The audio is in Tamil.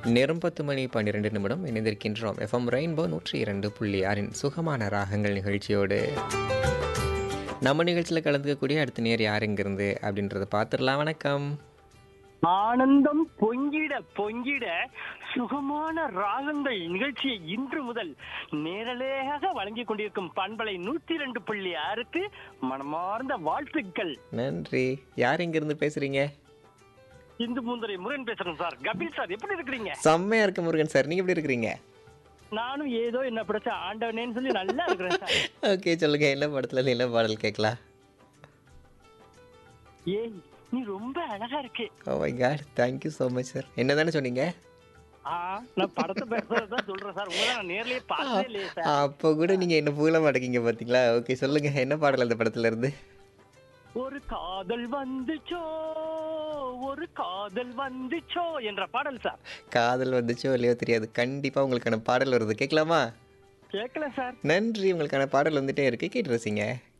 நேரம் 10:12 இணைந்திருக்கின்றோம். எஃப்எம் ரெயின்போ 102.6 சுகமான ராகங்கள் நிகழ்ச்சியோடு. நம்ம நிகழ்ச்சியில் கலந்துக்கக்கூடிய அடுத்த நேர் யார் இங்கிருந்து அப்படின்றத பார்த்துடலாம். வணக்கம். ஆனந்தம் பொங்கிட பொங்கிட சுகமான ராகங்கள் நிகழ்ச்சியை இன்று முதல் நேரலையாக வழங்கிக் கொண்டிருக்கும் பண்பலை 102.6க்கு மனமார்ந்த வாழ்த்துக்கள். நன்றி. யார் இங்கிருந்து பேசுறீங்க? இந்து முந்தரை முருகன் பேசுறேன் சார். கபில் சார் எப்படி இருக்கிறீங்க? செம்மையா இருக்கு முருகன் சார். நீங்க எப்படி இருக்கிறீங்க? நானும் ஏதோ என்ன பிடிச்ச ஆண்டவனேன்னு சொல்லி நல்லா இருக்கிறேன் சார். ஓகே, சொல்லுங்க. என்ன படத்துல இருந்து என்ன பாடல் கேட்கலாம்? ஏய் நீ ரொம்ப அழகா இருக்கு. Oh my God, thank you so much sir. என்னதானே சொன்னீங்க? நான் படத்தை பேசுறதுதான் சொல்றேன் சார். உங்களை நான் நேர்லயே பார்த்ததே இல்லையே சார். அப்போ கூட நீங்க என்ன புகழ மாட்டேங்க பாத்தீங்களா? ஓகே, சொல்லுங்க. என்ன பாடல் அந்த படத்துல இருந்து? ஒரு காதல் வந்துச்சோ ஒரு காதல் வந்துச்சோ என்ற பாடல் சார். காதல் வந்துச்சோ இல்லையோ தெரியாது, கண்டிப்பா உங்களுக்கான பாடல் வருது. கேட்கலாமா? கேட்கல சார். நன்றி. உங்களுக்கான பாடல் வந்துட்டே இருக்கு, கேட்டு ரசிங்க.